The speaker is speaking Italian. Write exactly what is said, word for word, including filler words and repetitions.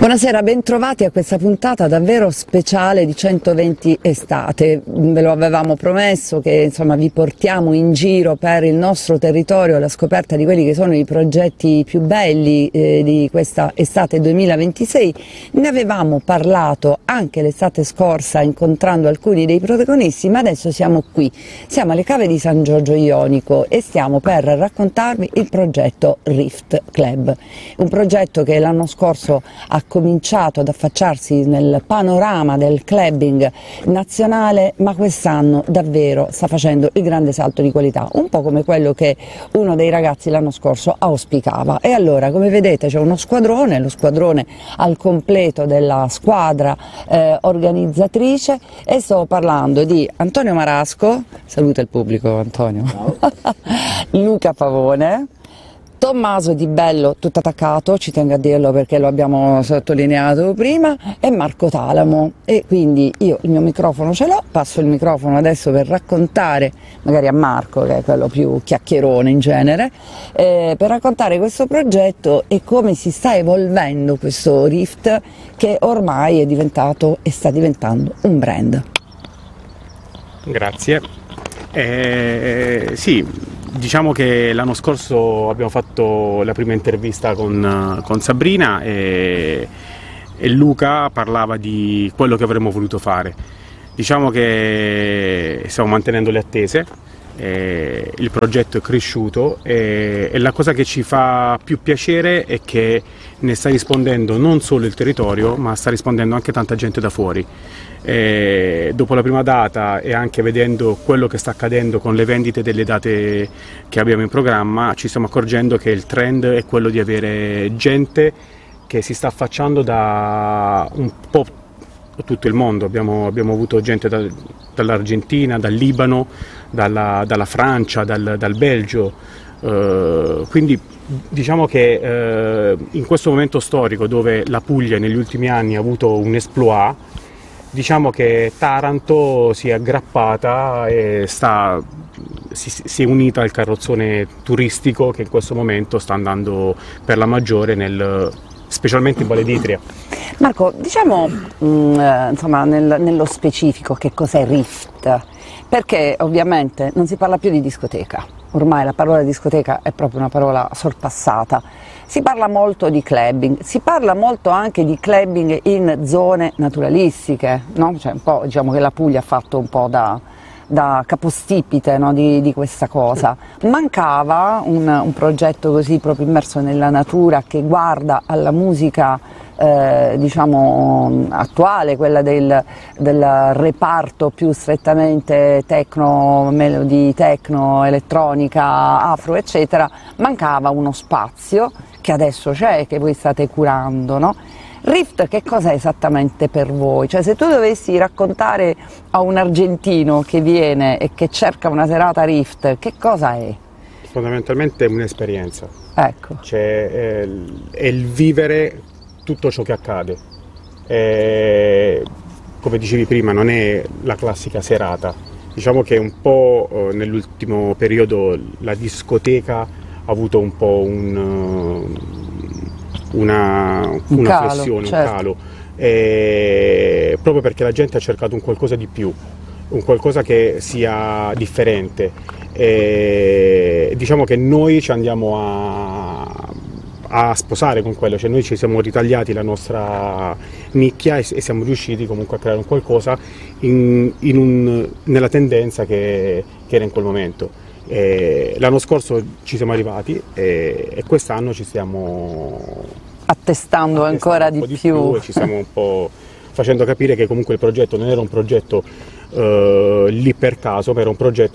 Buonasera, bentrovati a questa puntata davvero speciale di centoventi Estate. Ve lo avevamo promesso che insomma vi portiamo in giro per il nostro territorio alla scoperta di quelli che sono i progetti più belli eh, di questa estate duemilaventisei. Ne avevamo parlato anche l'estate scorsa incontrando alcuni dei protagonisti, ma adesso siamo qui, siamo alle cave di San Giorgio Ionico e stiamo per raccontarvi il progetto Rift Club, un progetto che l'anno scorso ha cominciato ad affacciarsi nel panorama del clubbing nazionale, ma quest'anno davvero sta facendo il grande salto di qualità, un po' come quello che uno dei ragazzi l'anno scorso auspicava. E allora, come vedete, c'è uno squadrone, lo squadrone al completo della squadra eh, organizzatrice, e sto parlando di Antonio Marasco, saluta il pubblico Antonio, Luca Pavone, Tommaso Di Bello, tutto attaccato, ci tengo a dirlo perché lo abbiamo sottolineato prima, e Marco Talamo. E quindi io il mio microfono ce l'ho, passo il microfono adesso per raccontare, magari a Marco che è quello più chiacchierone in genere, eh, per raccontare questo progetto e come si sta evolvendo questo Rift, che ormai è diventato e sta diventando un brand. Grazie. Eh, sì. Diciamo che l'anno scorso abbiamo fatto la prima intervista con, con Sabrina e, e Luca parlava di quello che avremmo voluto fare. Diciamo che stiamo mantenendo le attese, eh, il progetto è cresciuto e, e la cosa che ci fa più piacere è che ne sta rispondendo non solo il territorio, ma sta rispondendo anche tanta gente da fuori. E dopo la prima data e anche vedendo quello che sta accadendo con le vendite delle date che abbiamo in programma, ci stiamo accorgendo che il trend è quello di avere gente che si sta affacciando da un po' tutto il mondo. Abbiamo, abbiamo avuto gente da, dall'Argentina, dal Libano, dalla, dalla Francia, dal, dal Belgio, uh, quindi diciamo che uh, in questo momento storico dove la Puglia negli ultimi anni ha avuto un exploit, diciamo che Taranto si è aggrappata e sta, si, si è unita al carrozzone turistico che in questo momento sta andando per la maggiore, nel, specialmente in Valle d'Itria. Marco, diciamo mh, insomma, nel, nello specifico che cos'è Rift, perché ovviamente non si parla più di discoteca, ormai la parola discoteca è proprio una parola sorpassata. Si parla molto di clubbing, si parla molto anche di clubbing in zone naturalistiche, no? Cioè un po', diciamo che la Puglia ha fatto un po' da, da capostipite, no? di, di questa cosa. Mancava un, un progetto così proprio immerso nella natura, che guarda alla musica eh, diciamo attuale, quella del, del reparto più strettamente techno, melody techno, elettronica, afro eccetera. Mancava uno spazio che adesso c'è, che voi state curando, no? Rift che cos'è esattamente per voi? Cioè, se tu dovessi raccontare a un argentino che viene e che cerca una serata Rift, che cosa è? Fondamentalmente è un'esperienza. Ecco. Cioè, è, è il vivere tutto ciò che accade. È, come dicevi prima, non è la classica serata. Diciamo che un po' eh, nell'ultimo periodo la discoteca ha avuto un po' un, una, un una calo, flessione, certo. un calo, e proprio perché la gente ha cercato un qualcosa di più, un qualcosa che sia differente. E diciamo che noi ci andiamo a, a sposare con quello, cioè noi ci siamo ritagliati la nostra nicchia e, e siamo riusciti comunque a creare un qualcosa in, in un, nella tendenza che, che era in quel momento. L'anno scorso ci siamo arrivati e, e quest'anno ci stiamo attestando, attestando ancora di, di più. più e ci stiamo un po' facendo capire che comunque il progetto non era un progetto uh, lì per caso, ma era un progetto